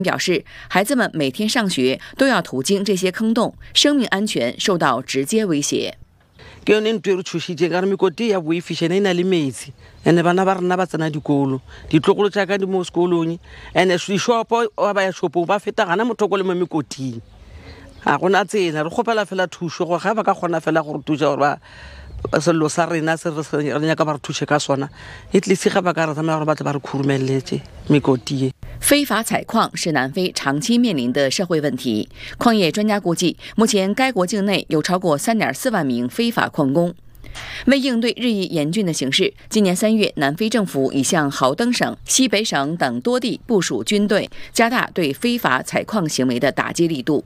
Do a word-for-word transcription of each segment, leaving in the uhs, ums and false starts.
表示，孩子们每天上学都要途经这些坑洞，生命安全受到直接威胁。 ke yone ntho e re tshositseng ka re mekoti ya boefishene e na le metsi ande bana ba rena ba tsena dikolo ditlogolo tsa ka di mo sekolong ene dishopo ba ba ya shopong ba feta gana mothoko le mo mekoting a gona tsena re gopela fela thuso go ga ba ka gona fela go re thusa gore ba sello sa rena se re nya ka ba re thuse ka sona e tlise ga ba ka re tsamaya gore ba tle ba re khurumelletse mekoti。 非法采矿是南非长期面临的社会问题。矿业专家估计，目前该国境内有超过 三点四万名非法矿工。为应对日益严峻的形势，今年三月，南非政府已向豪登省、西北省等多地部署军队，加大对非法采矿行为的打击力度。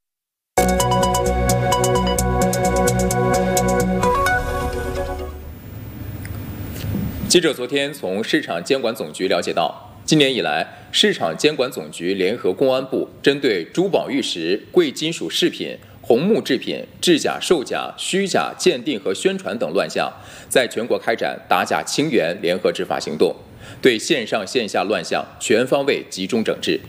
记者昨天从市场监管总局了解到，今年以来，市场监管总局联合公安部针对珠宝玉石、贵金属饰品、红木制品、制假售假、虚假鉴定和宣传等乱象，在全国开展打假清源联合执法行动，对线上线下乱象全方位集中整治。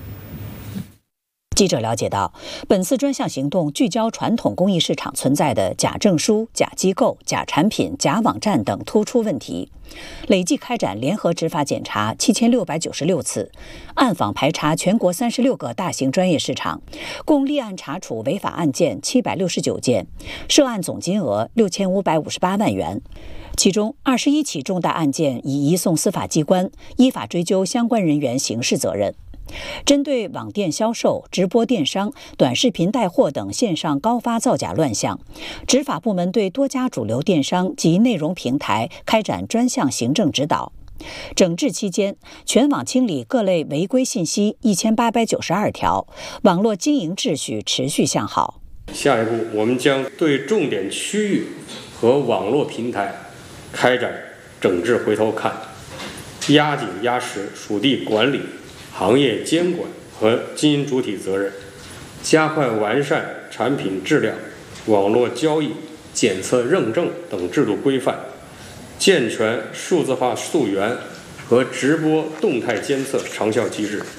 记者了解到，本次专项行动聚焦传统工艺市场存在的假证书、假机构、假产品、假网站等突出问题，累计开展联合执法检查七千六百九十六次，暗访排查全国三十六个大型专业市场，共立案查处违法案件七百六十九件，涉案总金额六千五百五十八万元。其中二十一起重大案件已移送司法机关，依法追究相关人员刑事责任。针对网店销售、直播电商、短视频带货等线上高发造假乱象，执法部门对多家主流电商及内容平台开展专项行政指导。整治期间，全网清理各类违规信息一千八百九十二条，网络经营秩序持续向好。 下一步，我们将对重点区域和网络平台开展整治回头看，压紧压实属地管理、行业监管和经营主体责任，加快完善产品质量、网络交易、检测认证等制度规范，健全数字化溯源和直播动态监测长效机制。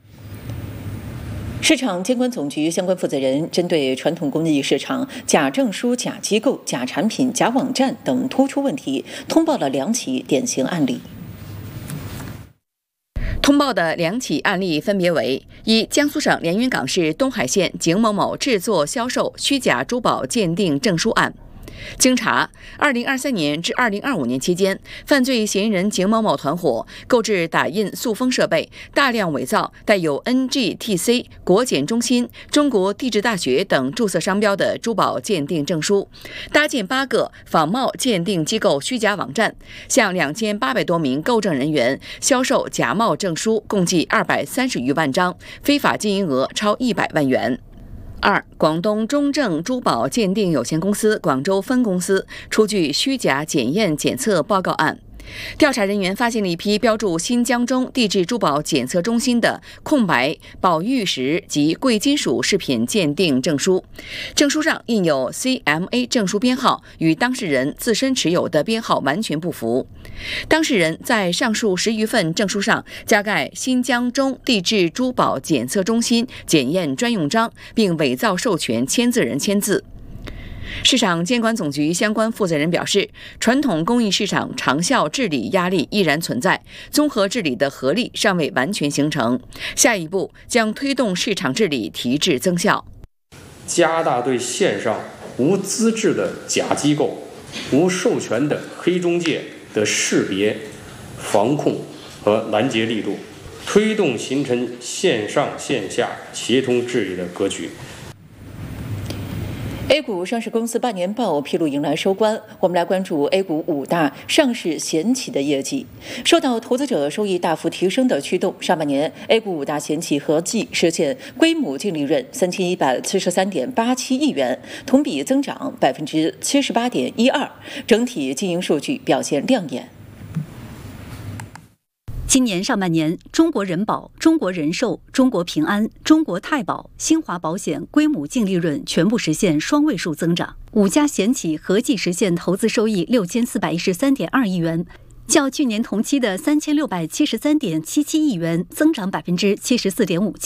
市场监管总局相关负责人针对传统工艺市场假证书、假机构、假产品、假网站等突出问题，通报了两起典型案例。 通报的两起案例分别为：一、江苏省连云港市东海县景某某制作销售虚假珠宝鉴定证书案。经查，二零二三年至二零二五年期间，犯罪嫌疑人景某某团伙购置打印塑封设备，大量伪造带有 N G T C、国检中心、中国地质大学等注册商标的珠宝鉴定证书，搭建八个仿冒鉴定机构虚假网站，向两千八百多名购证人员销售假冒证书，共计二百三十余万张，非法经营额超一百万元。二、广东中正珠宝鉴定有限公司广州分公司出具虚假检验检测报告案。调查人员发现了一批标注新疆中地质珠宝检测中心的空白宝玉石及贵金属饰品鉴定证书，证书上印有 C M A 证书编号，与当事人自身持有的编号完全不符。当事人在上述十余份证书上加盖新疆中地质珠宝检测中心检验专用章，并伪造授权签字人签字。市场监管总局相关负责人表示，传统工艺市场长效治理压力依然存在，综合治理的合力尚未完全形成，下一步将推动市场治理提质增效， 加大对线上无资质的假机构、无授权的黑中介的识别、防控和拦截力度，推动形成线上线下协同治理的格局。 A 股上市公司半年报披露迎来收官，我们来关注 A 股五大上市险企的业绩。受到投资者收益大幅提升的驱动，上半年 A 股五大险企合计实现规模净利润三千一百七十三点八七亿元，同比增长百分之七十八点一二，整体经营数据表现亮眼。 今年上半年，中国人保、中国人寿、中国平安、中国太保、新华保险规模净利润全部实现双位数增长，五家险企合计实现投资收益六千四百一十三点二亿元， 较去年同期的三千六百七十三点七七亿元增长百分之七十四点五七。